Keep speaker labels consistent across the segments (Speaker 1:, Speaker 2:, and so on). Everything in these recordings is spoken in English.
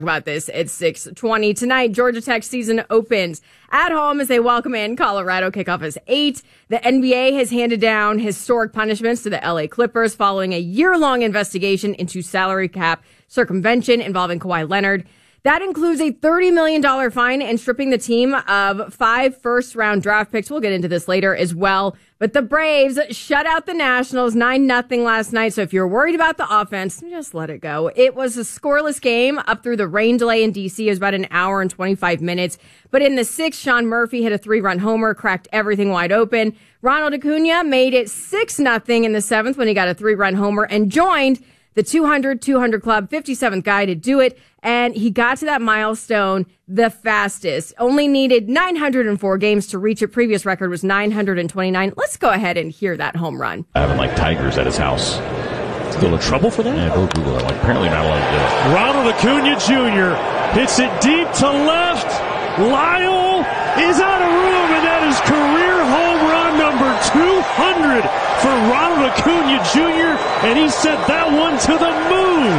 Speaker 1: About this at 6:20 tonight. Georgia Tech season opens at home as they welcome in Colorado. Kickoff is 8. The NBA has handed down historic punishments to the LA Clippers following a year-long investigation into salary cap circumvention involving Kawhi Leonard. That includes a $30 million fine and stripping the team of 5 first-round draft picks. We'll get into this later as well. But the Braves shut out the Nationals 9-0 last night. So if you're worried about the offense, just let it go. It was a scoreless game up through the rain delay in D.C. It was about an hour and 25 minutes. But in the 6th, Sean Murphy hit a 3-run homer, cracked everything wide open. Ronald Acuna made it 6-0 in the 7th when he got a 3-run homer and joined the 200 Club, 57th guy to do it, and he got to that milestone the fastest. Only needed 904 games to reach it. Previous record was 929. Let's go ahead and hear that home run.
Speaker 2: Having like tigers at his house. Is he in trouble for that? Yeah, go Google it. Like, apparently not allowed to do it.
Speaker 3: Ronald Acuna Jr. hits it deep to left. Lyle is out of room, and that is career home run number 200 for Ronald Acuna Jr., and he sent that one to the moon.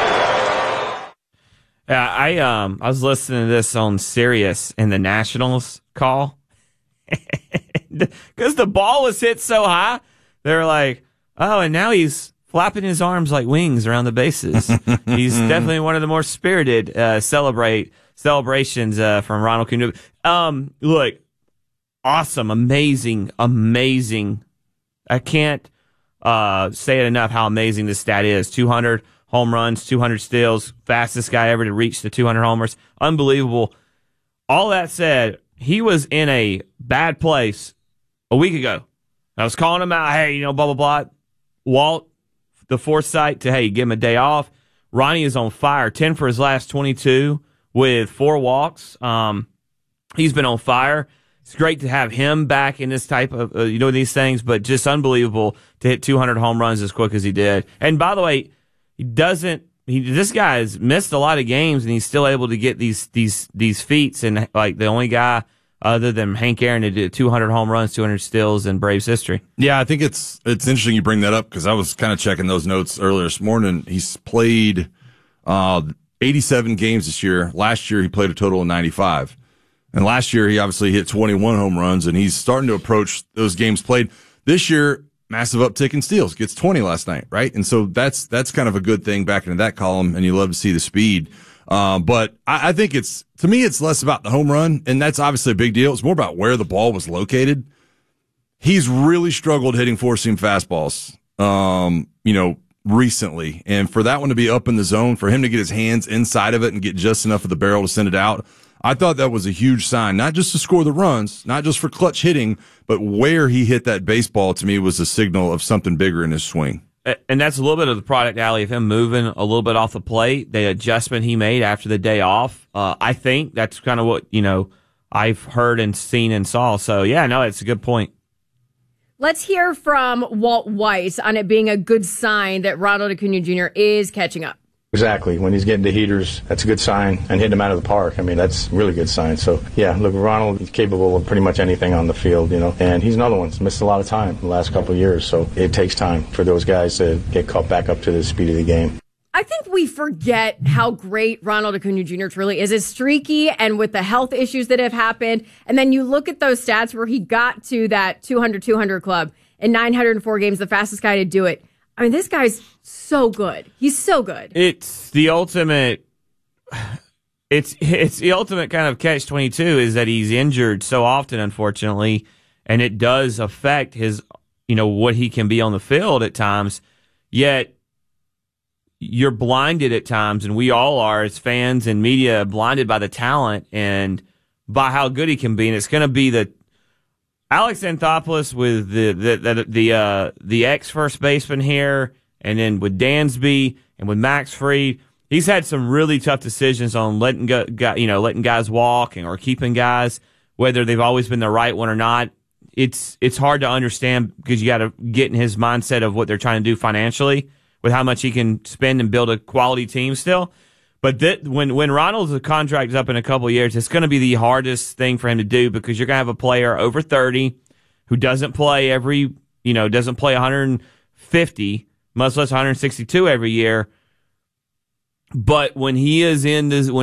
Speaker 4: Yeah, I was listening to this on Sirius in the Nationals call because the ball was hit so high. They were like, "Oh, and now he's flapping his arms like wings around the bases." He's definitely one of the more spirited celebrations from Ronald Acuna. Look, awesome, amazing. I can't say it enough how amazing this stat is. 200 home runs, 200 steals, fastest guy ever to reach the 200 homers. Unbelievable. All that said, he was in a bad place a week ago. I was calling him out, hey, blah, blah, blah. Walt, the foresight to, hey, give him a day off. Ronnie is on fire, 10 for his last 22 with 4 walks. He's been on fire. It's great to have him back in this type of, these things, but just unbelievable to hit 200 home runs as quick as he did. And by the way, this guy has missed a lot of games, and he's still able to get these feats. And like the only guy other than Hank Aaron to do 200 home runs, 200 steals in Braves history.
Speaker 5: Yeah, I think it's interesting you bring that up because I was kind of checking those notes earlier this morning. He's played 87 games this year. Last year, he played a total of 95. And last year, he obviously hit 21 home runs, and he's starting to approach those games played. This year, massive uptick in steals. Gets 20 last night, right? And so that's kind of a good thing back into that column, and you love to see the speed. But I think to me, it's less about the home run, and that's obviously a big deal. It's more about where the ball was located. He's really struggled hitting four-seam fastballs, recently. And for that one to be up in the zone, for him to get his hands inside of it and get just enough of the barrel to send it out, I thought that was a huge sign, not just to score the runs, not just for clutch hitting, but where he hit that baseball to me was a signal of something bigger in his swing.
Speaker 4: And that's a little bit of the product, Allie, of him moving a little bit off the plate, the adjustment he made after the day off. I think that's kind of what, I've heard and seen and saw. So, yeah, no, it's a good point.
Speaker 1: Let's hear from Walt Weiss on it being a good sign that Ronald Acuna Jr. is catching up.
Speaker 6: Exactly. When he's getting the heaters, that's a good sign. And hitting them out of the park, that's a really good sign. So, yeah, look, Ronald is capable of pretty much anything on the field, And he's another one that's missed a lot of time in the last couple of years. So it takes time for those guys to get caught back up to the speed of the game.
Speaker 1: I think we forget how great Ronald Acuna Jr. truly is. As streaky and with the health issues that have happened. And then you look at those stats where he got to that 200 club in 904 games, the fastest guy to do it. This guy's so good. He's so good.
Speaker 4: It's the ultimate. It's the ultimate kind of catch-22 is that he's injured so often, unfortunately, and it does affect his, what he can be on the field at times. Yet you're blinded at times, and we all are as fans and media blinded by the talent and by how good he can be. And it's going to be the Alex Anthopoulos with the ex first baseman here, and then with Dansby and with Max Fried, he's had some really tough decisions on letting guys walk or keeping guys, whether they've always been the right one or not. It's hard to understand because you got to get in his mindset of what they're trying to do financially with how much he can spend and build a quality team still. But when Ronald's contract is up in a couple of years, it's going to be the hardest thing for him to do because you're going to have a player over 30 who doesn't play doesn't play 150, much less 162 every year, But when he is in this,